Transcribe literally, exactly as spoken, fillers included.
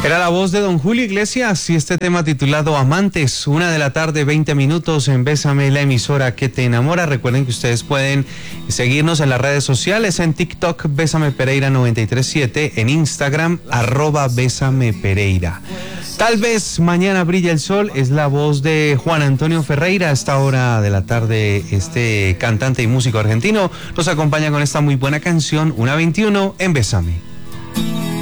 Era la voz de don Julio Iglesias y este tema titulado Amantes, una de la tarde, veinte minutos en Bésame, la emisora que te enamora. Recuerden que ustedes pueden seguirnos en las redes sociales, en TikTok, Bésame Pereira noventa y tres siete, en Instagram, arroba Bésame Pereira. Tal vez mañana brilla el sol, es la voz de Juan Antonio Ferreira. A esta hora de la tarde, este cantante y músico argentino nos acompaña con esta muy buena canción, una veintiuno en Bésame.